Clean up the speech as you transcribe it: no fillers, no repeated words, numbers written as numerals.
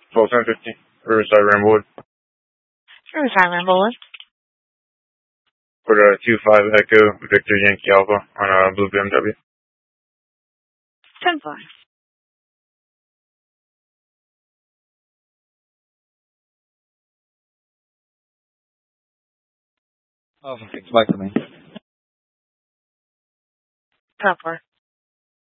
121050, Riverside Ramblewood. Riverside Ramblewood. Put a 25 Echo Victor Yankee Alpha on a blue BMW. 10-5. Oh, thanks. Bye for me. Top 4.